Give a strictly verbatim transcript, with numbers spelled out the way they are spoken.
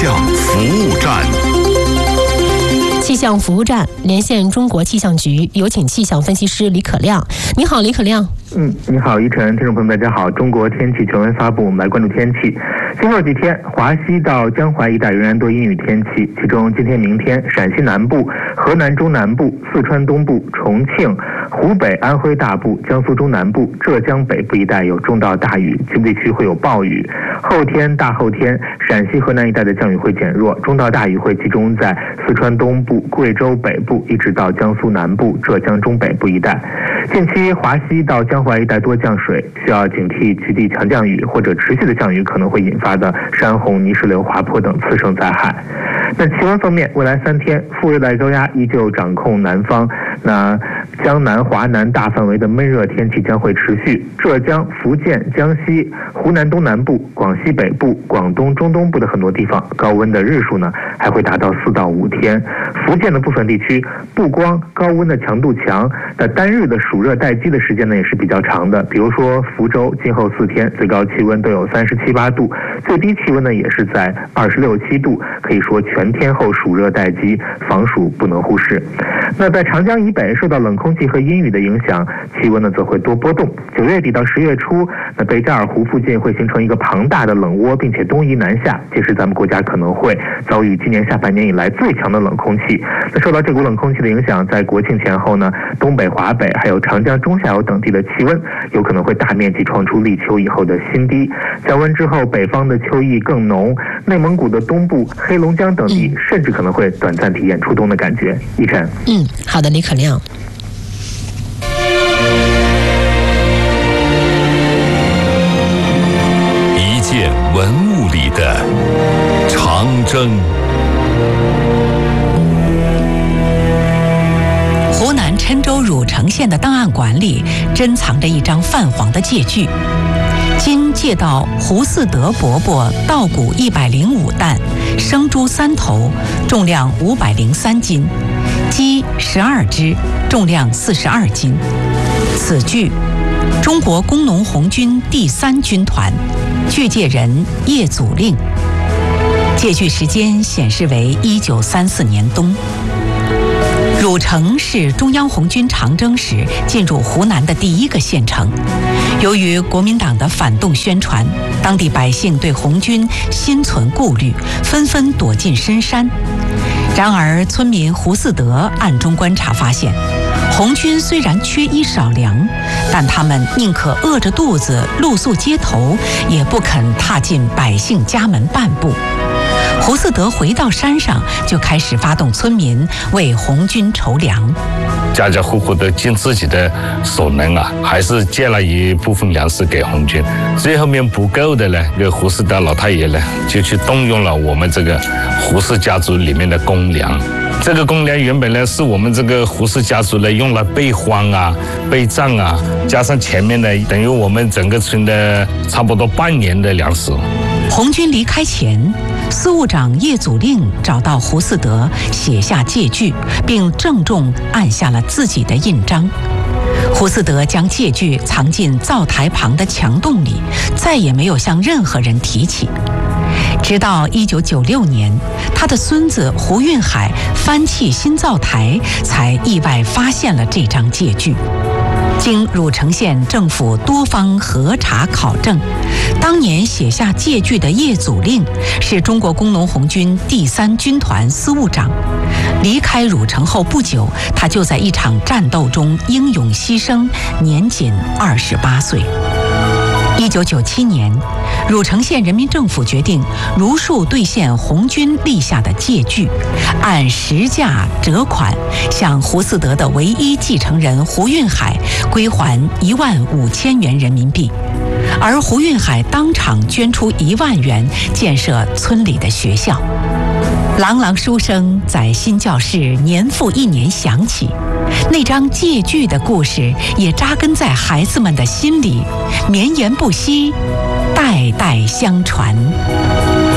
象服务站。 气象服务站连线中国气象局，有请气象分析师李可亮。你好，李可亮。 嗯，你好，依晨，听众朋友们，大家好。中国天气全文发布，我们来关注天气。今后几天，华西到江淮一带仍然多阴雨天气，其中今天、明天，陕西南部、河南中南部、四川东部、重庆、湖北、安徽大部、江苏中南部、浙江北部一带有中到大雨，局部地区会有暴雨。后天、大后天，陕西、河南一带的降雨会减弱，中到大雨会集中在四川东部、贵州北部，一直到江苏南部、浙江中北部一带。近期华西到江淮一带多降水，需要警惕局地强降雨或者持续的降雨可能会引发的山洪、泥石流、滑坡等次生灾害。那气温方面，未来三天副热带高压依旧掌控南方，那江南、华南大范围的闷热天气将会持续。浙江、福建、江西、湖南东南部、广西北部、广东中东部的很多地方，高温的日数呢还会达到四到五天。福建的部分地区，不光高温的强度强，那单日的暑热待机的时间呢也是比较长的。比如说福州，今后四天最高气温都有三十七八度，最低气温呢也是在二十六七度，可以说全天候暑热待机，防暑不能忽视。那在长江以北，受到冷空气和阴雨的影响，气温呢则会多波动。九月底到十月初，那贝加尔湖附近会形成一个庞大的冷涡，并且东移南下，届时咱们国家可能会遭遇今年下半年以来最强的冷空气。那受到这股冷空气的影响，在国庆前后呢，东北、华北还有长江中下游等地的气温有可能会大面积创出立秋以后的新低。降温之后，北方的秋意更浓，内蒙古的东部、黑龙江等地甚至可能会短暂体验初冬的感觉。依晨， 嗯，好的，李可亮。 一件文物里的长征。 湖南郴州汝城县的档案馆里珍藏着一张泛黄的借据，今借到胡四德伯伯稻谷一百零五担，生猪三头，重量五百零三斤，鸡十二只，重量四十二斤。此据中国工农红军第三军团，据借人叶祖令，借据时间显示为一九三四年冬。汝城是中央红军长征时进入湖南的第一个县城。由于国民党的反动宣传，当地百姓对红军心存顾虑，纷纷躲进深山。然而村民胡四德暗中观察发现，红军虽然缺衣少粮，但他们宁可饿着肚子露宿街头，也不肯踏进百姓家门半步。胡四德回到山上，就开始发动村民为红军筹粮。 家家户户都尽自己的所能啊，还是借了一部分粮食给红军。最后面不够的呢，这个胡四德老太爷呢，就去动用了我们这个胡氏家族里面的公粮。这个公粮原本呢，是我们这个胡氏家族呢用来备荒啊、备战啊，加上前面呢，等于我们整个村的差不多半年的粮食。 红军离开前，司务长叶祖令找到胡四德，写下借据，并郑重按下了自己的印章。胡四德将借据藏进灶台旁的墙洞里，再也没有向任何人提起。直到一九九六年，他的孙子胡运海翻砌新灶台，才意外发现了这张借据。经汝城县政府多方核查考证，当年写下借据的叶祖令是中国工农红军第三军团司务长。离开汝城后不久，他就在一场战斗中英勇牺牲，年仅二十八岁。一九九七年，汝城县人民政府决定如数兑现红军立下的借据，按实价折款向胡四德的唯一继承人胡运海归还一万五千元人民币，而胡运海当场捐出一万元建设村里的学校。朗朗书声在新教室年复一年响起，那张借据的故事也扎根在孩子们的心里，绵延不息，代代相传。